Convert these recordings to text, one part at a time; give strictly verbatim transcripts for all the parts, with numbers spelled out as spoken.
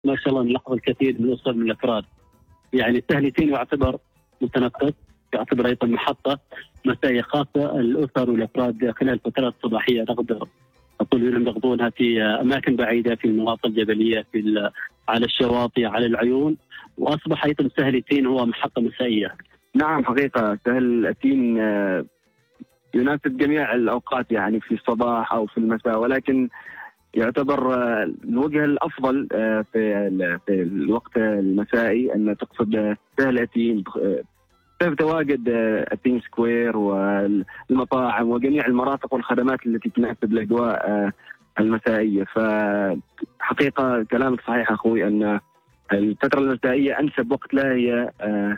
ما شاء الله نلاحظ الكثير من الأسر من الأفراد. يعني سهلتين يعتبر متنفس، يعتبر أيضا محطة مسائية خاصة الأسر والأفراد خلال الفترات الصباحية نقدر أقول لهم يقضونها في أماكن بعيدة في المناطق الجبلية في على الشواطئ على العيون، وأصبح أيضا سهلتين هو محطة مسائية. نعم حقيقة سهل أتين يناسب جميع الأوقات يعني في الصباح أو في المساء، ولكن يعتبر الوجهة الأفضل في في الوقت المسائي أن تقصد سهل أتين بسبب تواجد أتين سكوير والمطاعم وجميع المرافق والخدمات التي تناسب الأجواء المسائية. فحقيقة كلامك صحيح أخوي أن الفترة المسائية أنسب وقت لها هي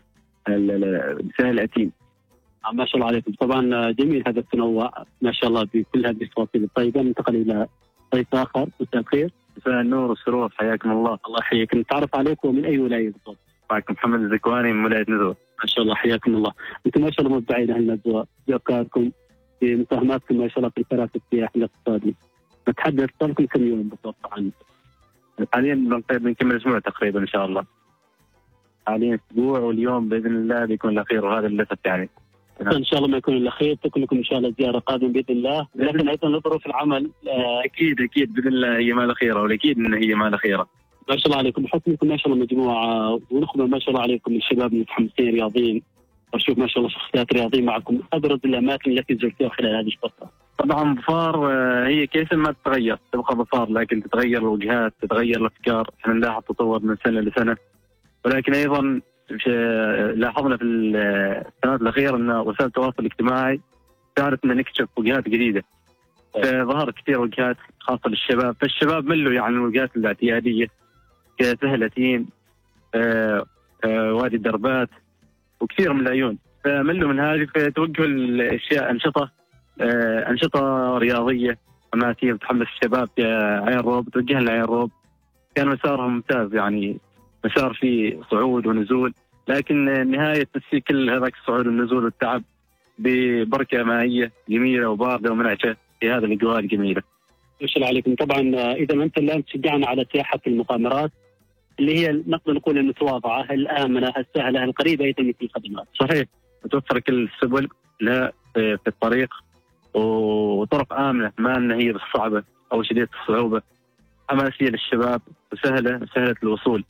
سهل أتين. ما شاء الله عليكم، طبعا جميل هذا التنوع ما شاء الله بكل هذه التفاصيل الطيبة. ننتقل إلى ضيف آخر. مساء الخير. مساء النور والسرور، حياكم الله. الله يحييك. نتعرف عليكم من أي ولاية بالضبط؟ معكم محمد الزكواني من ولاية نزوة. ما شاء الله حياكم الله. أنتم ما شاء الله مبدعين أهل نزوة بأفكاركم في مساهماتكم ما شاء الله في التراث السياحي الاقتصادي. نتحدث صار لكم كم يوم بالضبط عن؟ حاليا بنكمل أسبوع تقريبا إن شاء الله. حاليا أسبوع واليوم بإذن الله بيكون الأخير، وهذا للأسف يعني. ان شاء الله ما يكون الاخير، تكون لكم ان شاء الله زياره قادمه باذن الله، لكن ايضا نظروا في العمل. اكيد اكيد باذن الله هي ما الاخيره، والاكيد ان هي ما الاخيره. ما شاء الله عليكم، بحكمكم ما شاء الله مجموعه ونخبه ما شاء الله عليكم الشباب متحمسين رياضيين، واشوف ما شاء الله شخصيات رياضيين معكم. ابرز الاماكن التي زرتوها خلال هذه الفتره؟ طبعا ظفار هي كيس ما تتغير، تبقى ظفار، لكن تتغير الوجهات، تتغير الافكار. احنا نلاحظ تطور من سنه لسنه، ولكن ايضا لاحظنا في السنوات الأخيرة أن وسائل التواصل الاجتماعي ساعدتنا نكتشف وجهات جديدة. فظهرت كثير وجهات خاصة للشباب، فالشباب ملوا يعني الوجهات الاعتيادية كسهل أتين، آه آه وادي الدربات وكثير من العيون، فملوا من هذه، فتوجهوا الأشياء أنشطة آه أنشطة رياضية حماسية بتحمس الشباب كعين روب، توجهنا لعين روب. كان مسارهم ممتاز، يعني مسار فيه صعود ونزول، لكن نهاية تسي كل هذاك الصعود والنزول والتعب ببركة مائية جميلة وباردة ومنعشة في هذا الأجواء الجميلة. ما شاء الله عليكم. طبعا إذا أنت الآن تشجعنا على سياحة المغامرات اللي هي نقدر نقول المتواضعة، الآمنة، السهلة، القريبة أيضا من الخدمات. صحيح، متوفر كل السبل لا في الطريق، وطرق آمنة، ما أن هي بالصعبة أو شديدة الصعوبة، حماسية للشباب وسهلة سهلة الوصول.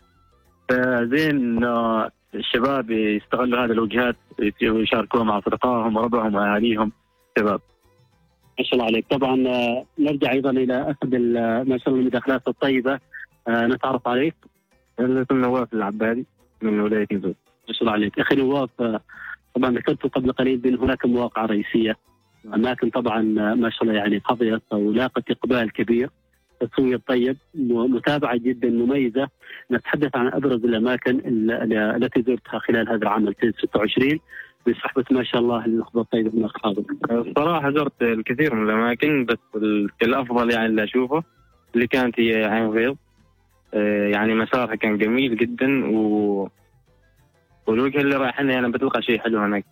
فزين الشباب يستغلوا هذه الوجهات ويشاركوها مع أصدقائهم وربعهم وأهاليهم شباب. ما شاء الله عليك. طبعا نرجع أيضا إلى أحد ما شاء الله المداخلات الطيبة. نتعرف عليك. أنا نواف العبادي من ولاية نزوة. ما شاء الله عليك أخي نواف. طبعا ذكرت قبل قليل بأن هناك مواقع رئيسية، أماكن طبعا ما شاء الله يعني حظيت ولاقت إقبال كبير، تصوير طيب، متابعة جدا مميزة. نتحدث عن أبرز الأماكن التي زرتها خلال هذا العام ألفين وستة وعشرين بصحبة ما شاء الله النخبة الطيبة من أصحابك. الصراحة زرت الكثير من الأماكن، بس الأفضل يعني اللي أشوفه اللي كانت هي عين غيض. يعني مسارها كان جميل جدا، و والوجه اللي رايحنا يعني بتلقى شيء حلو هناك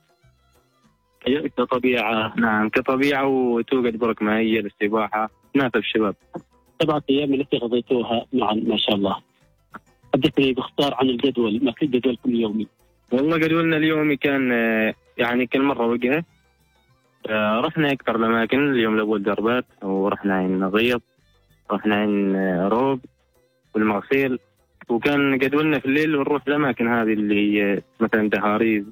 كطبيعة. نعم كطبيعة، وتوجد برك مائية للسباحة تناسب الشباب. سبعة أيام التي قضيتوها معا ما شاء الله، حدثني باختصار عن الجدول، ما في جدولكم اليومي؟ والله جدولنا اليومي كان يعني كل مرة وجهة. رحنا أكثر الأماكن. اليوم الأول دربات، ورحنا عين غيض، رحنا عين روب والمغسيل، وكان جدولنا في الليل ونروح الأماكن هذه اللي هي مثلا دهاريز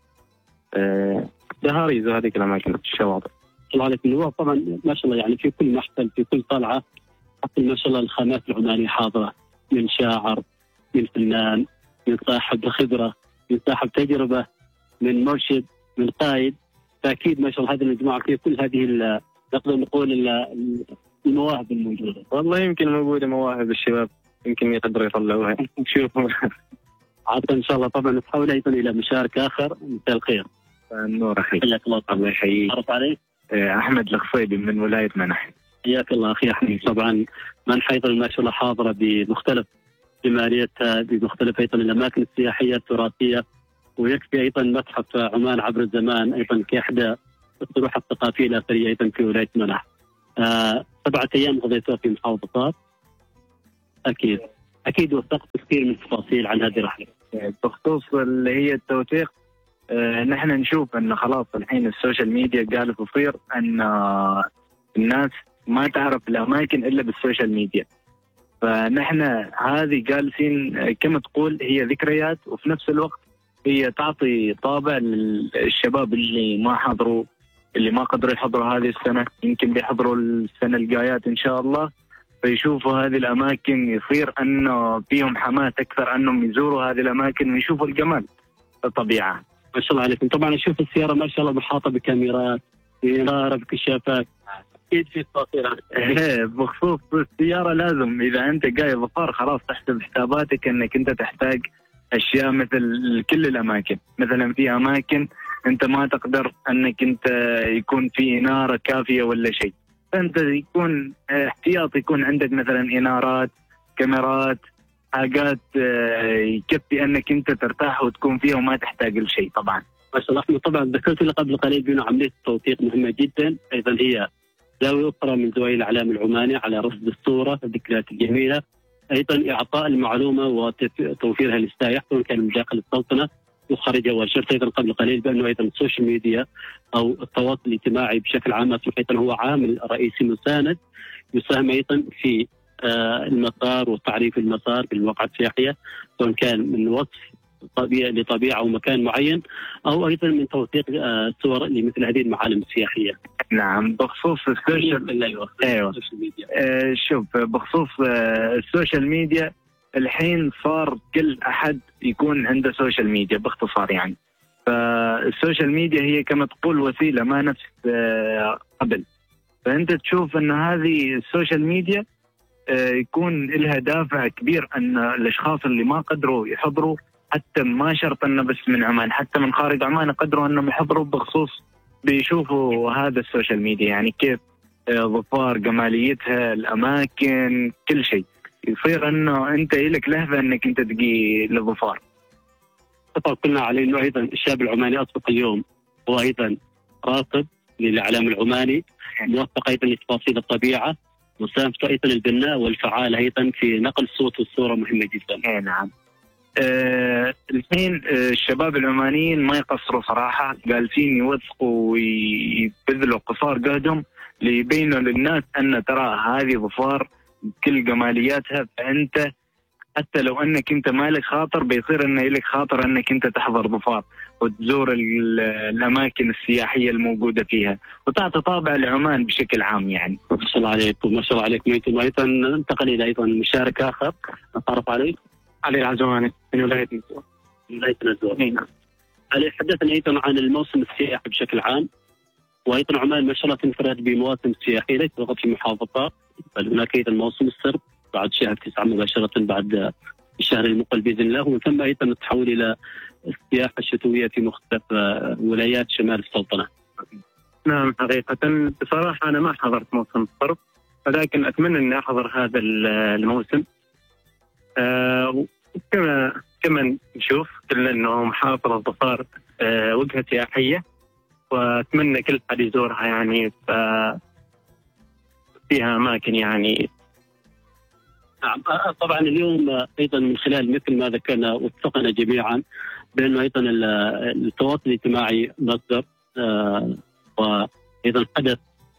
دهاريز وهذه الأماكن الشواطئ. الله عليك نواف. طبعا ما شاء الله يعني في كل محفل في كل طلعة حتى ما شاء الله الخامات العمانية حاضرة، من شاعر، من فنان، من صاحب خبرة، من صاحب تجربة، من مرشد، من قائد. فأكيد ما شاء الله هذه المجموعة فيها كل هذه نقدر نقول المواهب الموجودة. والله يمكن موجودة مواهب الشباب، يمكن يقدروا يطلعوها. نشوفوا عاد إن شاء الله. طبعا نتحول أيضا إلى مشارك آخر. مساء الخير. النور أخي. حياك الله. الله يحييك. عرف عليك؟ أحمد الخفيبي من ولاية منح. حياك الله أخي أحمد. طبعا منح أيضا ما شاء الله حاضرة بمختلف جماليتها، بمختلف أيضا الأماكن السياحية التراثية، ويكفي أيضا متحف عمان عبر الزمان أيضا كإحدى الطروح الثقافية الأثرية أيضا في ولاية منح. آه سبعة أيام قضيتها في محافظات. أكيد اكيد وثقت كثير من التفاصيل عن هذه الرحله. بخصوص اللي هي التوثيق، آه نحن نشوف انه خلاص الحين السوشيال ميديا قالت تصير ان آه الناس ما تعرف الاماكن الا بالسوشيال ميديا. فنحن هذه جالسين كما تقول هي ذكريات، وفي نفس الوقت هي تعطي طابع للشباب اللي ما حضروا، اللي ما قدروا يحضروا هذه السنه، يمكن بيحضروا السنه الجايات ان شاء الله، فيشوفوا هذه الاماكن، يصير انه فيهم حماس اكثر انهم يزوروا هذه الاماكن ويشوفوا الجمال الطبيعه. ما شاء الله عليكم. طبعا اشوف السياره ما شاء الله محاطه بكاميرات، بإنارة، بكشافات، اكيد في تفاصيل. ايه بخصوص السياره لازم اذا انت جاي ظفار خلاص تحسب حساباتك انك انت تحتاج اشياء مثل كل الاماكن. مثلا في اماكن انت ما تقدر انك انت يكون في اناره كافيه ولا شيء، فانت يكون احتياط، يكون عندك مثلا انارات، كاميرات، حاجات يكفي انك انت ترتاح وتكون فيها وما تحتاج لشيء. طبعا ما شاء الله. طبعا ذكرت لي قبل قليل بانه عمليه التوثيق مهمه جدا، ايضا هي زاويه اخرى من زوايا الاعلام العماني على رصد الصوره، الذكريات الجميله، ايضا اعطاء المعلومه وتوفيرها للسائح سواء كان من داخل السلطنه وخارجها. واشرت ايضا قبل قليل بانه ايضا السوشيال ميديا او التواصل الاجتماعي بشكل عام اصبح ايضا هو عامل رئيسي مساند يساهم ايضا في آه المسار وتعريف المسار بالمواقع السياحيه، سواء كان من وصف طبيعة لطبيعه او مكان معين، او ايضا من توثيق آه صور لمثل هذه المعالم السياحيه. نعم بخصوص السوشيال ايوه ايوه السوشيال ميديا. آه شوف بخصوص آه السوشيال ميديا الحين صار كل احد يكون عنده سوشيال ميديا باختصار يعني. فالسوشيال ميديا هي كما تقول وسيله ما نفس آه قبل. فانت تشوف ان هذه السوشيال ميديا آه يكون لها دافع كبير ان الاشخاص اللي ما قدروا يحضروا، حتى ما شرط انه بس من عمان، حتى من خارج عمان قدروا انهم يحضروا بخصوص بيشوفوا هذا السوشيال ميديا، يعني كيف ظفار، جماليتها، الاماكن، كل شيء. يصير انه انت لك لهفه انك انت تجي لظفار. طبعا قلنا عليه انه ايضا الشاب العماني اصبح اليوم هو ايضا راقب للاعلام العماني، موفق ايضا لتفاصيل الطبيعه، مساهمته ايضا البناء والفعال ايضا في نقل الصوت والصوره مهمه جدا. اي نعم. آه الحين آه الشباب العمانيين ما يقصروا صراحه، جالسين يوثقوا ويبذلوا قصار جهدهم ليبينوا للناس ان ترى هذه ظفار كل جمالياتها. فانت حتى لو انك انت مالك خاطر بيصير انه لك خاطر انك انت تحضر ظفار وتزور الاماكن السياحيه الموجوده فيها وتعطي طابع لعمان بشكل عام يعني. ما شاء الله عليكم. ما شاء الله عليكم. ايضا ننتقل الى ايضا مشارك اخر نتعرف عليه. علي العزواني من ولايه نزوه. ولايه نزوه. نعم. علي حدثنا ايضا عن الموسم السياحي بشكل عام، وايضا عمان ما شاء الله تنفرد بمواسم سياحيه ليس فقط في محافظات، بل هناك ايضا موسم السرب بعد شهر تسعة مباشره بعد الشهر المقبل باذن الله، ومن ثم ايضا التحول الى السياحه الشتويه في مختلف ولايات شمال السلطنه. نعم حقيقه بصراحه انا ما حضرت موسم السرب، ولكن اتمنى اني احضر هذا الموسم. آه كما كما نشوف كلنا انه محافظه ظفار آه وجهه سياحيه، واتمنى كل حد يزورها يعني. فيها اماكن يعني. نعم طبعا اليوم ايضا من خلال مثل ما ذكرنا واتفقنا جميعا بانه ايضا التواصل الاجتماعي مصدر آه وايضا حدث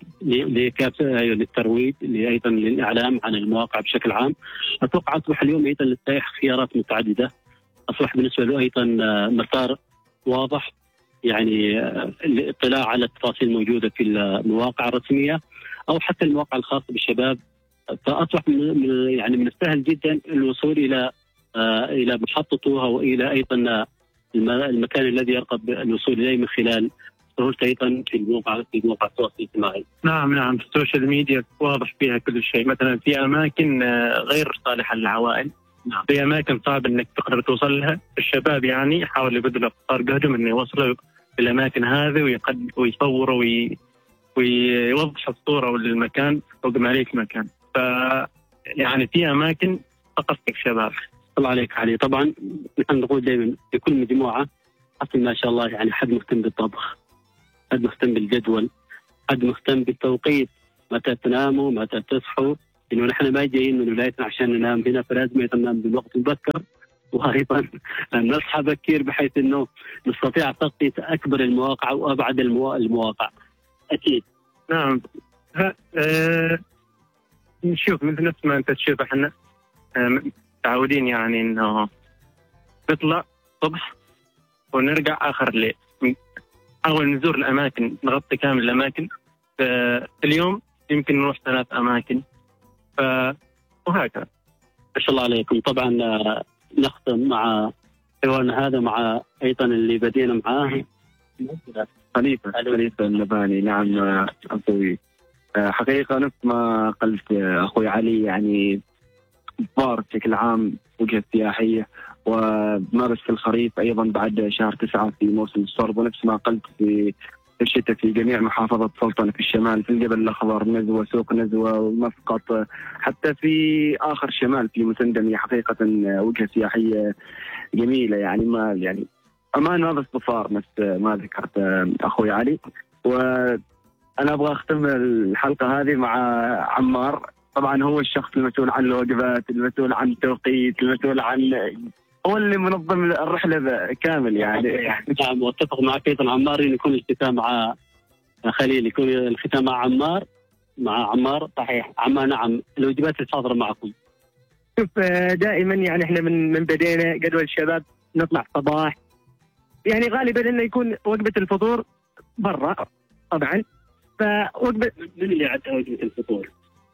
للترويج ايضا للاعلام عن المواقع بشكل عام. اتوقع اصبح اليوم ايضا للسائح خيارات متعدده، اصبح بالنسبه له ايضا مسار واضح يعني الاطلاع على التفاصيل الموجوده في المواقع الرسميه او حتى المواقع الخاصه بالشباب. فاصبح من يعني من السهل جدا الوصول الى الى محطته او الى ايضا المكان الذي يرغب الوصول اليه من خلال سهولته ايضا في الموقع في موقع التواصل الاجتماعي. نعم نعم في السوشيال ميديا واضح فيها كل شيء. مثلا في اماكن غير صالحه للعوائل، نعم. في اماكن صعب انك تقدر توصل لها. الشباب يعني يحاولوا يبذلوا قصار جهدهم انه يوصلوا الاماكن هذه ويقد ويصوروا وي... ويوضحوا الصوره للمكان وجماليه المكان. ف يعني في اماكن فقط الشباب. الله عليك علي. طبعا نحن نقول دائما في كل مجموعه حصل ما شاء الله يعني حد مهتم بالطبخ، حد مهتم بالجدول، حد مهتم بالتوقيت، متى تناموا متى تصحوا، انه نحن ما جايين من ولايتنا عشان ننام هنا، فلازم ايضا ننام بوقت مبكر، وايضا نصحى بكير بحيث انه نستطيع تغطيه اكبر المواقع وابعد الموا- المواقع. اكيد. نعم. ها أه نشوف مثل نفس ما انت تشوف، احنا أه متعودين يعني انه نطلع صبح ونرجع اخر الليل، نحاول نزور الاماكن، نغطي كامل الاماكن. في اليوم يمكن نروح ثلاث اماكن، ف وهكذا. ما شاء الله عليكم. طبعا آه، نختم مع حوارنا هذا مع ايضا اللي بدينا معاه خليفة خليفة النباني. نعم آه، أخوي، آه، حقيقة نفس ما قلت آه، أخوي علي، يعني ظهر بشكل عام وجهة سياحية، وما بس في الخريف، أيضا بعد شهر تسعة في موسم الصرب، ونفس ما قلت في الشتاء في جميع محافظة سلطنة في الشمال، في الجبل الأخضر نزوة، سوق نزوة ومسقط، حتى في آخر شمال في مسندمية. حقيقة وجهة سياحية جميلة، يعني ما يعني أمان ما بس بصار نفس ما ذكرت أخوي علي. وأنا أبغى أختم الحلقة هذه مع عمار. طبعا هو الشخص المسؤول عن الوجبات، المسؤول عن التوقيت، المسؤول عن، هو اللي منظم الرحلة كامل يعني. نعم، واتفق معك ايضا عمار انه يكون الختام مع خليل، يكون الختام مع عمار مع عمار. صحيح. عمار نعم، الوجبات الحاضرة معكم. شوف دائما يعني احنا من من بدينا جدول الشباب نطلع صباح، يعني غالبا انه يكون وجبه الفطور برا طبعا. فوجبه من اللي عندها وجبة الفطور؟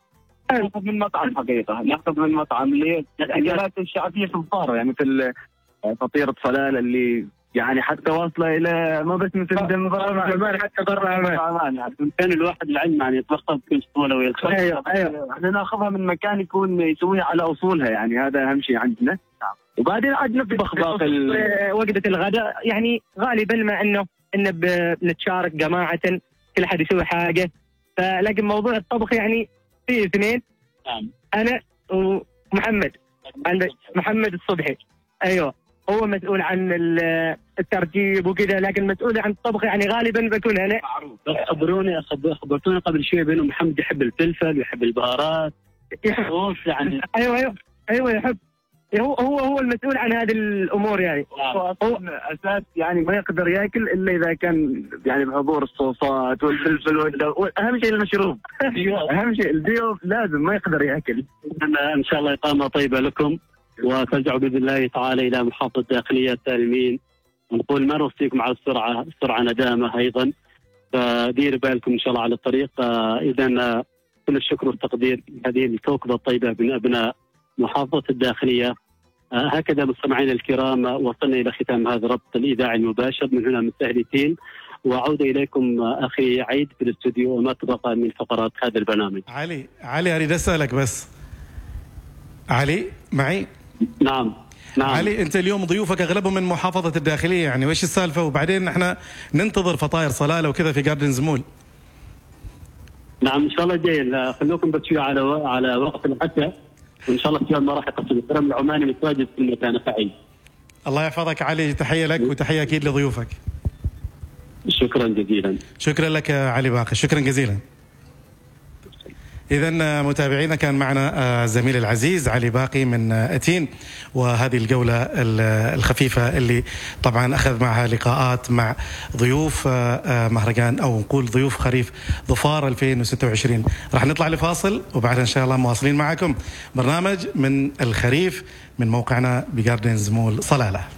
ناخذ من مطعم، حقيقة ناخذ من مطعم للأكلات الشعبية في الفطار، يعني مثل فطيرة صلالة اللي يعني حتى واصلة إلى ما بس مثل دم برا، حتى برا عمان. يعني كان الواحد العلم يعني يتوقف بكل سهولة ويدخل. ايوه ايوه احنا ناخذها من مكان يكون يسويها على اصولها، يعني هذا اهم شيء عندنا. وبعدين عاد نطبخ باقي ال- وجبه الغداء يعني غالبا ما انه انه بنتشارك جماعه، كل حد يسوي حاجه. فلكن موضوع الطبخ يعني في اثنين، نعم. انا ومحمد، عندك محمد الصبحي. ايوه هو مسؤول عن ال- الترتيب وكذا، لكن مسؤول عن الطبخ يعني غالبا بكون انا. بس خبروني خب- خبرتوني قبل شوي بانه محمد يحب الفلفل ويحب البهارات. يحب. يعني ايوه ايوه ايوه يحب. هو هو هو المسؤول عن هذه الامور يعني. هو اساس يعني ما يقدر ياكل الا اذا كان يعني بحضور الصوصات والفلفل والد- واهم شيء المشروب. اهم شيء الضيوف لازم ما يقدر ياكل. أنا ان شاء الله اقامه طيبه لكم، وترجعوا باذن الله تعالى الى محافظه الداخليه سالمين. ونقول ما نوصيكم على السرعه، السرعه ندامه ايضا، فديروا بالكم ان شاء الله على الطريق. اذا كل الشكر والتقدير هذه الكوكبه الطيبه من ابناء محافظه الداخليه. هكذا مستمعينا الكرام وصلنا الى ختام هذا الربط الاذاعي المباشر من هنا من سهلتين، وعوده اليكم اخي عيد في الاستوديو وما تبقى من فقرات هذا البرنامج. علي علي اريد اسالك بس، علي معي؟ نعم نعم. علي انت اليوم ضيوفك اغلبهم من محافظه الداخليه، يعني وش السالفه؟ وبعدين احنا ننتظر فطاير صلاله وكذا في جاردنز مول. نعم ان شاء الله جاي، خلوكم بس شوي على و... على وقت العشاء، وان شاء الله الشباب ما راح يقصر. الكرم العماني متواجد في المكان فعيد. الله يحفظك علي، تحيه لك وتحيه اكيد لضيوفك. شكرا جزيلا. شكرا لك علي باقي، شكرا جزيلا. إذا متابعينا كان معنا زميل العزيز علي باقي من أتين، وهذه الجولة الخفيفة اللي طبعا أخذ معها لقاءات مع ضيوف مهرجان أو نقول ضيوف خريف ظفار ألفين وستة وعشرين. راح نطلع لفاصل وبعدها إن شاء الله مواصلين معكم برنامج من الخريف من موقعنا بجاردنز مول صلالة.